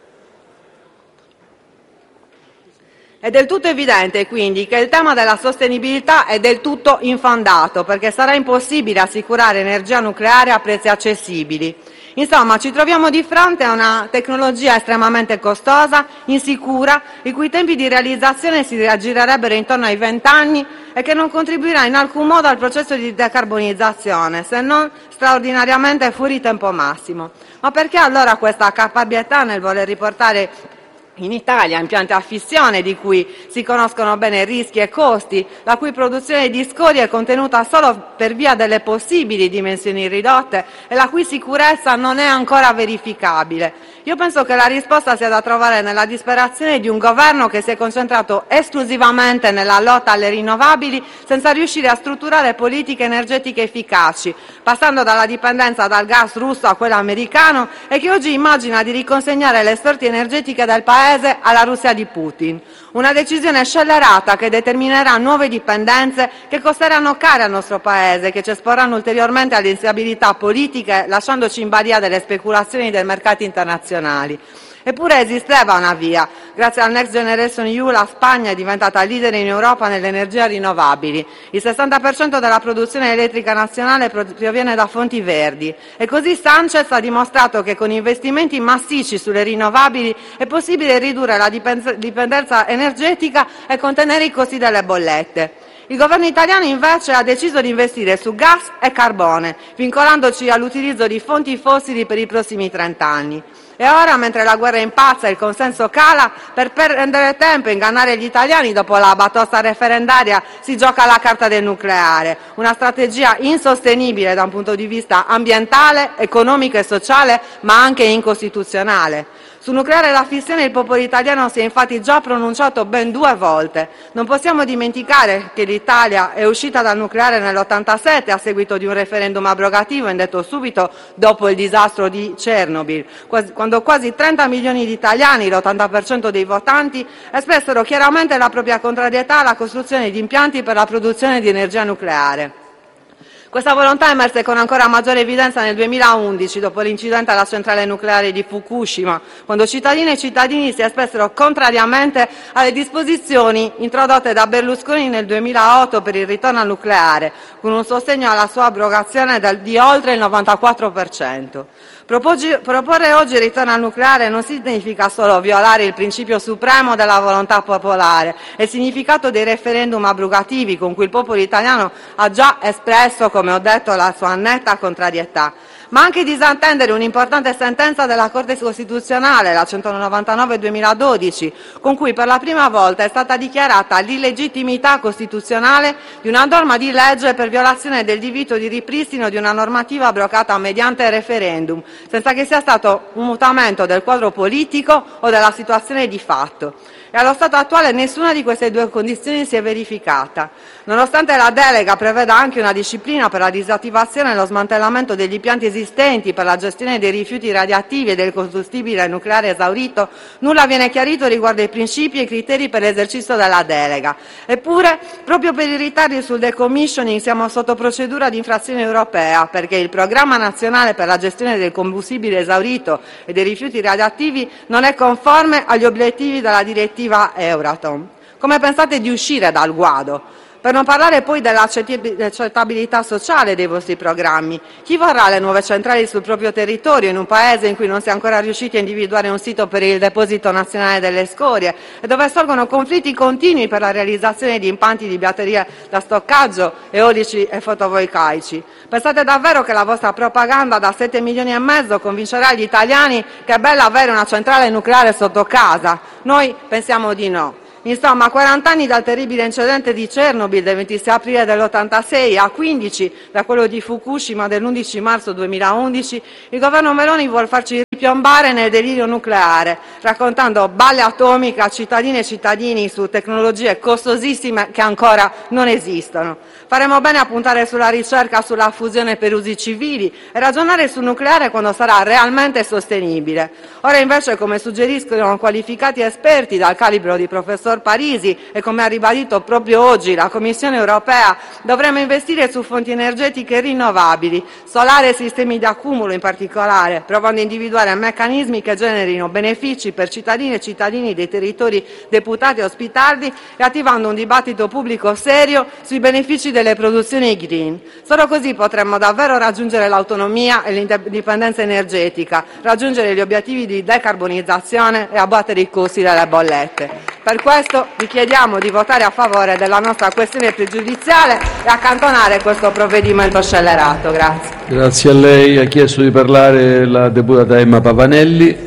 È del tutto evidente, quindi, che il tema della sostenibilità è del tutto infondato, perché sarà impossibile assicurare energia nucleare a prezzi accessibili. Insomma, ci troviamo di fronte a una tecnologia estremamente costosa, insicura, i cui tempi di realizzazione si raggirerebbero intorno ai venti anni e che non contribuirà in alcun modo al processo di decarbonizzazione, se non straordinariamente fuori tempo massimo. Ma perché allora questa caparbietà nel voler riportare in Italia impianti a fissione di cui si conoscono bene rischi e costi, la cui produzione di scorie è contenuta solo per via delle possibili dimensioni ridotte e la cui sicurezza non è ancora verificabile? Io penso che la risposta sia da trovare nella disperazione di un governo che si è concentrato esclusivamente nella lotta alle rinnovabili senza riuscire a strutturare politiche energetiche efficaci, passando dalla dipendenza dal gas russo a quello americano, e che oggi immagina di riconsegnare le sorti energetiche del Paese alla Russia di Putin. Una decisione scellerata che determinerà nuove dipendenze che costeranno care al nostro Paese, che ci esporranno ulteriormente alle instabilità politiche, lasciandoci in balia delle speculazioni dei mercati internazionali. Eppure esisteva una via. Grazie al Next Generation E U la Spagna è diventata leader in Europa nelle energie rinnovabili. Il sessanta per cento della produzione elettrica nazionale proviene da fonti verdi. E così Sanchez ha dimostrato che con investimenti massicci sulle rinnovabili è possibile ridurre la dipendenza energetica e contenere i costi delle bollette. Il governo italiano invece ha deciso di investire su gas e carbone, vincolandoci all'utilizzo di fonti fossili per i prossimi trent'anni. E ora, mentre la guerra impazza e il consenso cala, per prendere tempo e ingannare gli italiani dopo la batosta referendaria si gioca la carta del nucleare, una strategia insostenibile da un punto di vista ambientale, economico e sociale, ma anche incostituzionale. Sul nucleare e la fissione il popolo italiano si è infatti già pronunciato ben due volte. Non possiamo dimenticare che l'Italia è uscita dal nucleare nell'ottantasette a seguito di un referendum abrogativo indetto subito dopo il disastro di Chernobyl, quando quasi trenta milioni di italiani, l'ottanta per cento dei votanti, espressero chiaramente la propria contrarietà alla costruzione di impianti per la produzione di energia nucleare. Questa volontà emerse con ancora maggiore evidenza nel duemilaundici, dopo l'incidente alla centrale nucleare di Fukushima, quando cittadine e cittadini si espressero contrariamente alle disposizioni introdotte da Berlusconi nel duemilaotto per il ritorno al nucleare, con un sostegno alla sua abrogazione del, di oltre il novantaquattro per cento. Proporre oggi il ritorno al nucleare non significa solo violare il principio supremo della volontà popolare e il significato dei referendum abrogativi con cui il popolo italiano ha già espresso, come ho detto, la sua netta contrarietà, ma anche disattendere un'importante sentenza della Corte Costituzionale, la centonovantanove duemiladodici, con cui per la prima volta è stata dichiarata l'illegittimità costituzionale di una norma di legge per violazione del divieto di ripristino di una normativa abrogata mediante referendum, senza che sia stato un mutamento del quadro politico o della situazione di fatto. E allo stato attuale nessuna di queste due condizioni si è verificata. Nonostante la delega preveda anche una disciplina per la disattivazione e lo smantellamento degli impianti esistenti per la gestione dei rifiuti radioattivi e del combustibile nucleare esaurito, nulla viene chiarito riguardo ai principi e i criteri per l'esercizio della delega. Eppure, proprio per i ritardi sul decommissioning siamo sotto procedura di infrazione europea, perché il Programma nazionale per la gestione del combustibile esaurito e dei rifiuti radioattivi non è conforme agli obiettivi della direttiva Euratom. Come pensate di uscire dal guado? Per non parlare poi dell'accettabilità sociale dei vostri programmi. Chi vorrà le nuove centrali sul proprio territorio in un paese in cui non si è ancora riusciti a individuare un sito per il deposito nazionale delle scorie e dove sorgono conflitti continui per la realizzazione di impianti di batterie da stoccaggio, eolici e fotovoltaici? Pensate davvero che la vostra propaganda da sette milioni e mezzo convincerà gli italiani che è bello avere una centrale nucleare sotto casa? Noi pensiamo di no. Insomma, a quaranta anni dal terribile incidente di Chernobyl del ventisei aprile dell'ottantasei, a quindici da quello di Fukushima dell'undici marzo duemilaundici, il governo Meloni vuol farci ripiombare nel delirio nucleare, raccontando balle atomiche a cittadine e cittadini su tecnologie costosissime che ancora non esistono. Faremo bene a puntare sulla ricerca sulla fusione per usi civili e ragionare sul nucleare quando sarà realmente sostenibile. Ora invece, come suggeriscono qualificati esperti dal calibro di professor Parisi e come ha ribadito proprio oggi la Commissione europea, dovremo investire su fonti energetiche rinnovabili, solare e sistemi di accumulo in particolare, provando a individuare meccanismi che generino benefici per cittadine e cittadini dei territori deputati e ospitati e attivando un dibattito pubblico serio sui benefici delle produzioni green. Solo così potremmo davvero raggiungere l'autonomia e l'indipendenza energetica, raggiungere gli obiettivi di decarbonizzazione e abbattere i costi delle bollette. Per questo vi chiediamo di votare a favore della nostra questione pregiudiziale e accantonare questo provvedimento scellerato. Grazie. Grazie a lei. Ha chiesto di parlare la deputata Emma Pavanelli.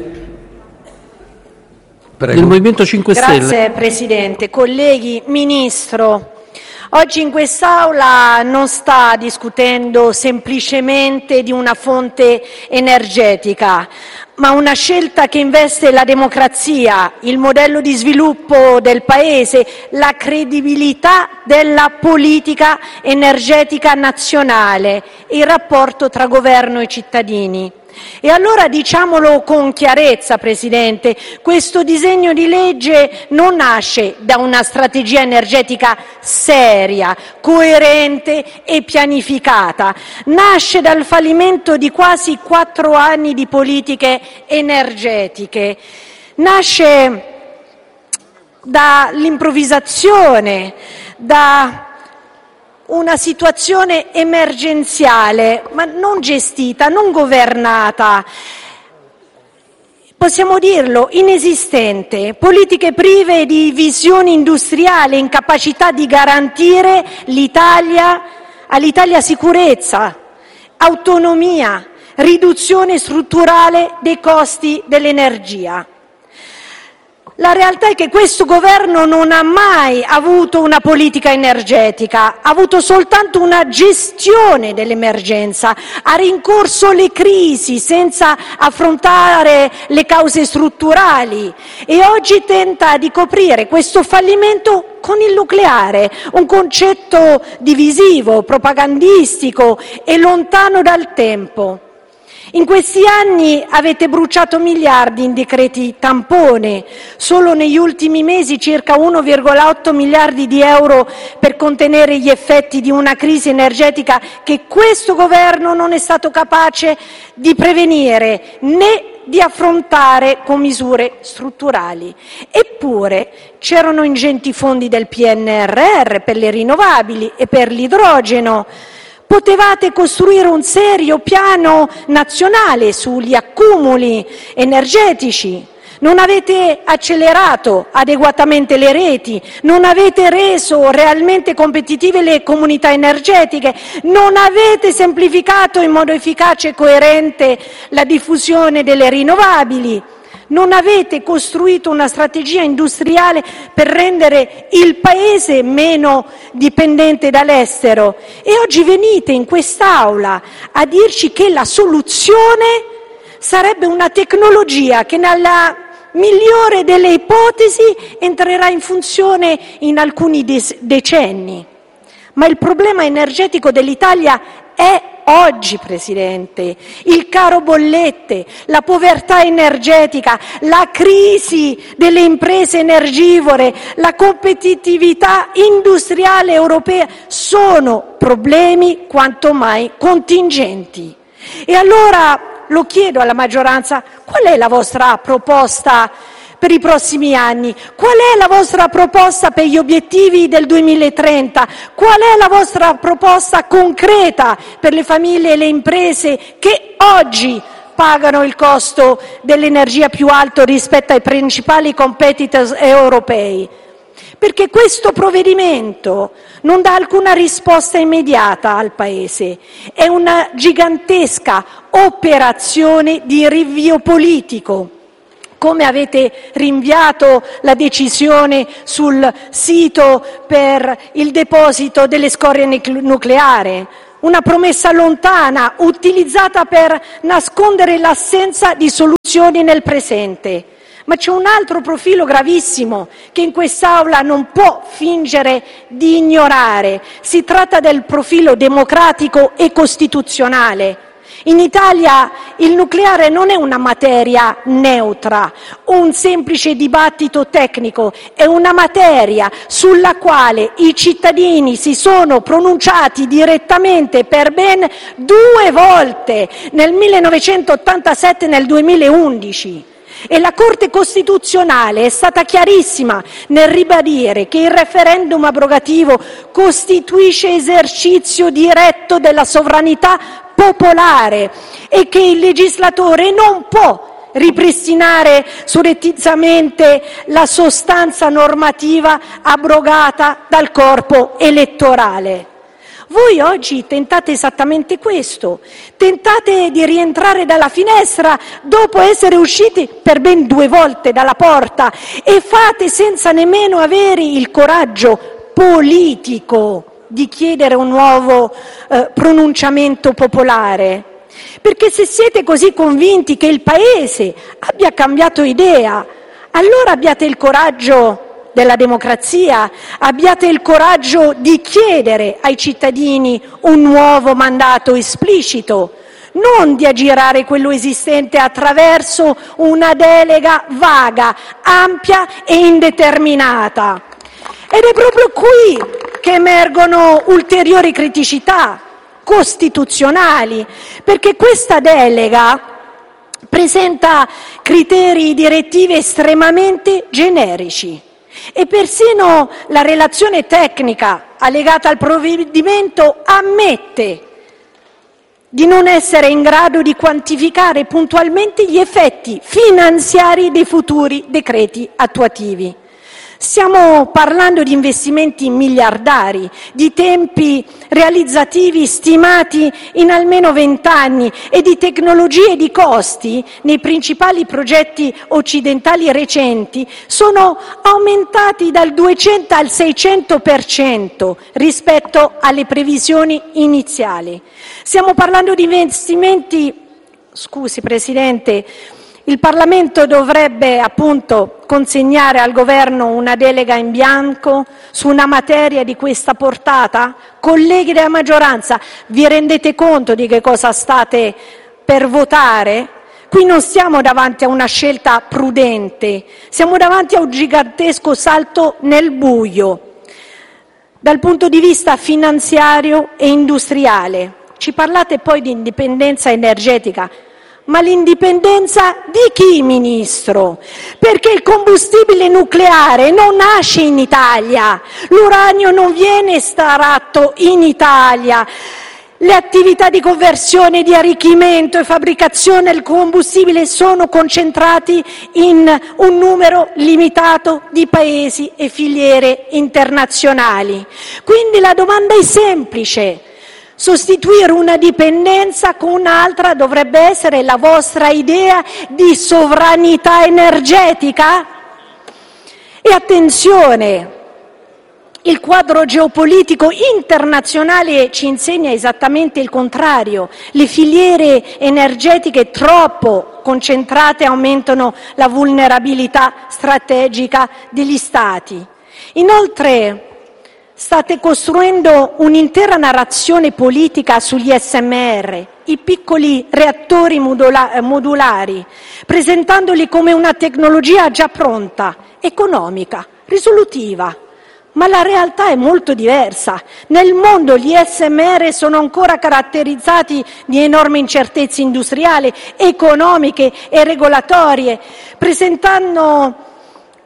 Prego. Del Movimento cinque Stelle. Grazie Presidente. Colleghi, Ministro, oggi in quest'Aula non sta discutendo semplicemente di una fonte energetica, ma una scelta che investe la democrazia, il modello di sviluppo del Paese, la credibilità della politica energetica nazionale e il rapporto tra governo e cittadini. E allora diciamolo con chiarezza, Presidente, questo disegno di legge non nasce da una strategia energetica seria, coerente e pianificata, nasce dal fallimento di quasi quattro anni di politiche energetiche, nasce dall'improvvisazione, da una situazione emergenziale, ma non gestita, non governata, possiamo dirlo, inesistente, politiche prive di visione industriale, incapacità di garantire l'Italia, all'Italia sicurezza, autonomia, riduzione strutturale dei costi dell'energia. La realtà è che questo governo non ha mai avuto una politica energetica, ha avuto soltanto una gestione dell'emergenza, ha rincorso le crisi senza affrontare le cause strutturali e oggi tenta di coprire questo fallimento con il nucleare, un concetto divisivo, propagandistico e lontano dal tempo. In questi anni avete bruciato miliardi in decreti tampone, solo negli ultimi mesi circa uno virgola otto miliardi di euro per contenere gli effetti di una crisi energetica che questo governo non è stato capace di prevenire né di affrontare con misure strutturali. Eppure c'erano ingenti fondi del P N R R per le rinnovabili e per l'idrogeno. Potevate costruire un serio piano nazionale sugli accumuli energetici, non avete accelerato adeguatamente le reti, non avete reso realmente competitive le comunità energetiche, non avete semplificato in modo efficace e coerente la diffusione delle rinnovabili. Non avete costruito una strategia industriale per rendere il Paese meno dipendente dall'estero e oggi venite in quest'Aula a dirci che la soluzione sarebbe una tecnologia che nella migliore delle ipotesi entrerà in funzione in alcuni decenni. Ma il problema energetico dell'Italia è oggi, Presidente, il caro bollette, la povertà energetica, la crisi delle imprese energivore, la competitività industriale europea sono problemi quanto mai contingenti. E allora lo chiedo alla maggioranza, qual è la vostra proposta per i prossimi anni? Qual è la vostra proposta per gli obiettivi del duemilatrenta? Qual è la vostra proposta concreta per le famiglie e le imprese che oggi pagano il costo dell'energia più alto rispetto ai principali competitor europei? Perché questo provvedimento non dà alcuna risposta immediata al Paese, è una gigantesca operazione di rinvio politico. Come avete rinviato la decisione sul sito per il deposito delle scorie nucleari, una promessa lontana utilizzata per nascondere l'assenza di soluzioni nel presente. Ma c'è un altro profilo gravissimo che in quest'Aula non può fingere di ignorare. Si tratta del profilo democratico e costituzionale. In Italia il nucleare non è una materia neutra, un semplice dibattito tecnico, è una materia sulla quale i cittadini si sono pronunciati direttamente per ben due volte, nel millenovecentottantasette e nel duemilaundici. E la Corte Costituzionale è stata chiarissima nel ribadire che il referendum abrogativo costituisce esercizio diretto della sovranità popolare e che il legislatore non può ripristinare surrettiziamente la sostanza normativa abrogata dal corpo elettorale. Voi oggi tentate esattamente questo, tentate di rientrare dalla finestra dopo essere usciti per ben due volte dalla porta e fate senza nemmeno avere il coraggio politico di chiedere un nuovo eh, pronunciamento popolare. Perché se siete così convinti che il Paese abbia cambiato idea, allora abbiate il coraggio della democrazia, abbiate il coraggio di chiedere ai cittadini un nuovo mandato esplicito, non di aggirare quello esistente attraverso una delega vaga, ampia e indeterminata. Ed è proprio qui che emergono ulteriori criticità costituzionali, perché questa delega presenta criteri direttivi estremamente generici. E persino la relazione tecnica allegata al provvedimento ammette di non essere in grado di quantificare puntualmente gli effetti finanziari dei futuri decreti attuativi. Stiamo parlando di investimenti miliardari, di tempi realizzativi stimati in almeno vent'anni e di tecnologie e di costi nei principali progetti occidentali recenti sono aumentati dal duecento al seicento per cento rispetto alle previsioni iniziali. Stiamo parlando di investimenti, scusi Presidente, il Parlamento dovrebbe appunto consegnare al Governo una delega in bianco su una materia di questa portata? Colleghi della maggioranza, vi rendete conto di che cosa state per votare? Qui non stiamo davanti a una scelta prudente, siamo davanti a un gigantesco salto nel buio dal punto di vista finanziario e industriale. Ci parlate poi di indipendenza energetica. Ma l'indipendenza di chi, Ministro? Perché il combustibile nucleare non nasce in Italia, l'uranio non viene estratto in Italia, le attività di conversione, di arricchimento e fabbricazione del combustibile sono concentrati in un numero limitato di paesi e filiere internazionali. Quindi la domanda è semplice. Sostituire una dipendenza con un'altra dovrebbe essere la vostra idea di sovranità energetica? E attenzione, il quadro geopolitico internazionale ci insegna esattamente il contrario. Le filiere energetiche troppo concentrate aumentano la vulnerabilità strategica degli Stati. Inoltre, state costruendo un'intera narrazione politica sugli S M R, i piccoli reattori modula- modulari, presentandoli come una tecnologia già pronta, economica, risolutiva. Ma la realtà è molto diversa. Nel mondo gli S M R sono ancora caratterizzati di enormi incertezze industriali, economiche e regolatorie, presentando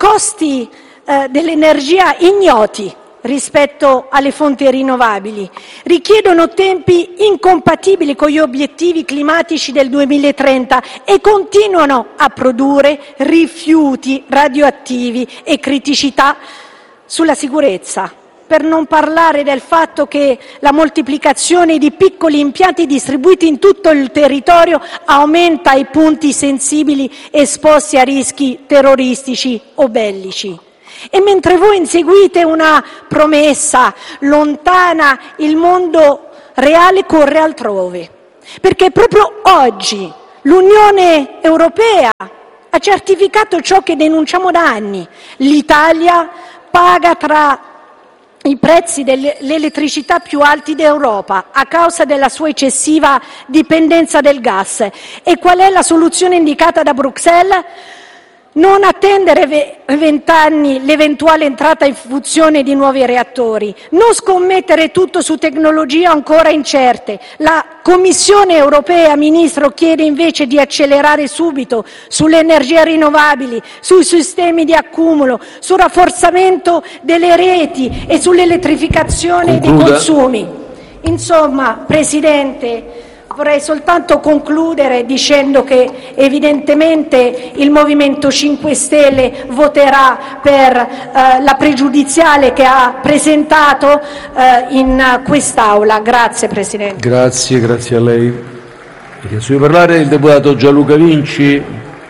costi eh, dell'energia ignoti rispetto alle fonti rinnovabili, richiedono tempi incompatibili con gli obiettivi climatici del duemilatrenta e continuano a produrre rifiuti radioattivi e criticità sulla sicurezza. Per non parlare del fatto che la moltiplicazione di piccoli impianti distribuiti in tutto il territorio aumenta i punti sensibili esposti a rischi terroristici o bellici. E mentre voi inseguite una promessa lontana, il mondo reale corre altrove, perché proprio oggi l'Unione Europea ha certificato ciò che denunciamo da anni: l'Italia paga tra i prezzi dell'elettricità più alti d'Europa a causa della sua eccessiva dipendenza del gas. E qual è la soluzione indicata da Bruxelles? Non attendere vent'anni l'eventuale entrata in funzione di nuovi reattori, non scommettere tutto su tecnologie ancora incerte. La Commissione europea, Ministro, chiede invece di accelerare subito sulle energie rinnovabili, sui sistemi di accumulo, sul rafforzamento delle reti e sull'elettrificazione dei consumi. Insomma, Presidente, vorrei soltanto concludere dicendo che evidentemente il Movimento cinque Stelle voterà per eh, la pregiudiziale che ha presentato eh, in quest'Aula. Grazie Presidente. Grazie, grazie a lei. Ha chiesto di parlare il deputato Gianluca Vinci.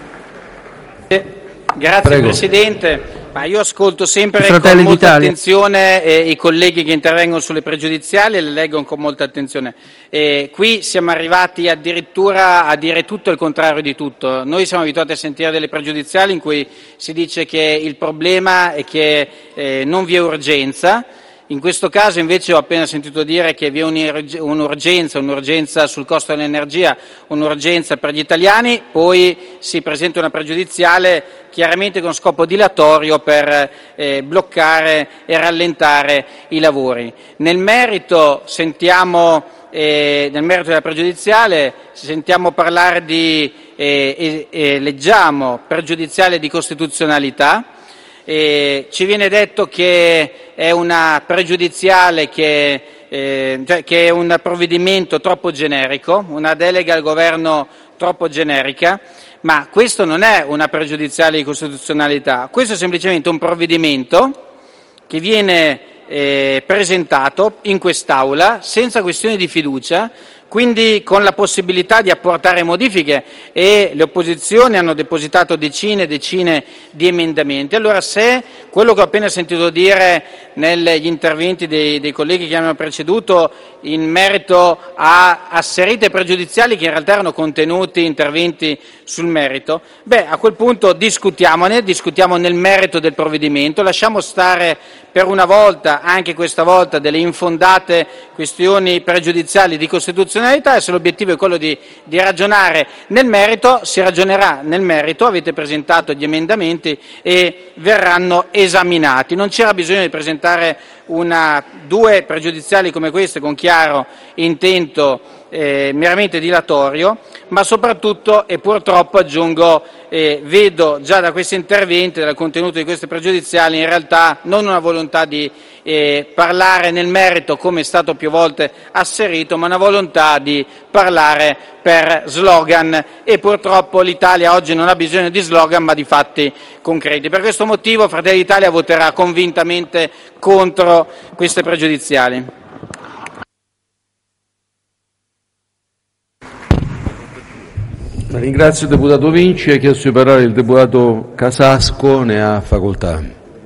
Eh, grazie Prego. Presidente. Ma io ascolto sempre con molta attenzione eh, i colleghi che intervengono sulle pregiudiziali e le leggo con molta attenzione. Eh, qui siamo arrivati addirittura a dire tutto il contrario di tutto. Noi siamo abituati a sentire delle pregiudiziali in cui si dice che il problema è che eh, non vi è urgenza. In questo caso invece ho appena sentito dire che vi è un'urgenza, un'urgenza sul costo dell'energia, un'urgenza per gli italiani, poi si presenta una pregiudiziale chiaramente con scopo dilatorio per eh, bloccare e rallentare i lavori. Nel merito sentiamo, eh, nel merito della pregiudiziale sentiamo parlare di, eh, eh, leggiamo pregiudiziale di costituzionalità. Eh, ci viene detto che è una pregiudiziale che, eh, cioè che è un provvedimento troppo generico, una delega al governo troppo generica, ma questo non è una pregiudiziale di costituzionalità, questo è semplicemente un provvedimento che viene eh, presentato in quest'Aula senza questione di fiducia, quindi con la possibilità di apportare modifiche, e le opposizioni hanno depositato decine e decine di emendamenti. Allora, se quello che ho appena sentito dire negli interventi dei, dei colleghi che mi hanno preceduto in merito a asserite pregiudiziali che in realtà erano contenuti interventi sul merito, beh, a quel punto discutiamone, discutiamo nel merito del provvedimento, lasciamo stare per una volta, anche questa volta, delle infondate questioni pregiudiziali di costituzionalità, e se l'obiettivo è quello di, di ragionare nel merito, si ragionerà nel merito, avete presentato gli emendamenti e verranno esaminati. Non c'era bisogno di presentare una, due pregiudiziali come queste con chiaro intento eh, meramente dilatorio, ma soprattutto, e purtroppo aggiungo, eh, vedo già da questi interventi, dal contenuto di queste pregiudiziali, in realtà non una volontà di eh, parlare nel merito come è stato più volte asserito, ma una volontà di parlare per slogan, e purtroppo l'Italia oggi non ha bisogno di slogan ma di fatti concreti. Per questo motivo Fratelli d'Italia voterà convintamente contro queste pregiudiziali. Ringrazio il deputato Vinci. Ha chiesto di parlare il deputato Casasco, ne ha facoltà.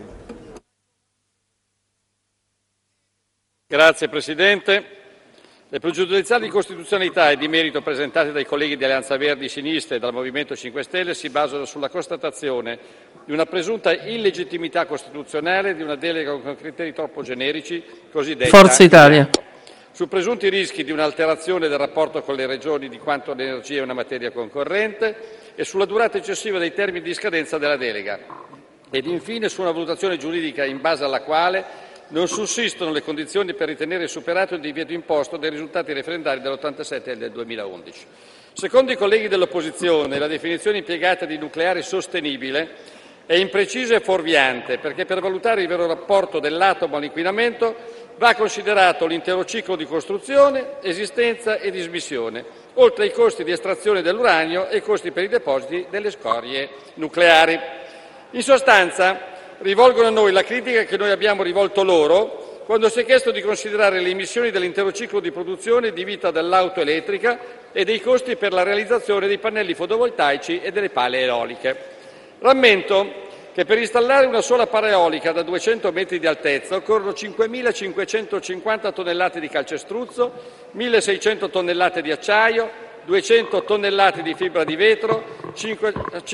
Grazie Presidente. Le pregiudiziali di costituzionalità e di merito presentate dai colleghi di Alleanza Verdi Sinistra e dal Movimento cinque Stelle si basano sulla constatazione di una presunta illegittimità costituzionale di una delega con criteri troppo generici, cosiddetta Forza Italia. Su presunti rischi di un'alterazione del rapporto con le regioni di quanto l'energia è una materia concorrente, e sulla durata eccessiva dei termini di scadenza della delega, ed infine su una valutazione giuridica in base alla quale non sussistono le condizioni per ritenere superato il divieto imposto dai risultati referendari dell'ottantasette e del duemilaundici. Secondo i colleghi dell'opposizione, la definizione impiegata di nucleare sostenibile È impreciso e fuorviante perché per valutare il vero rapporto dell'atomo all'inquinamento va considerato l'intero ciclo di costruzione, esistenza e dismissione, oltre ai costi di estrazione dell'uranio e i costi per i depositi delle scorie nucleari. In sostanza, rivolgono a noi la critica che noi abbiamo rivolto loro quando si è chiesto di considerare le emissioni dell'intero ciclo di produzione di vita dell'auto elettrica e dei costi per la realizzazione dei pannelli fotovoltaici e delle pale eoliche. Rammento che per installare una sola pala eolica da duecento metri di altezza occorrono cinquemilacinquecentocinquanta tonnellate di calcestruzzo, milleseicento tonnellate di acciaio, duecento tonnellate di fibra di vetro,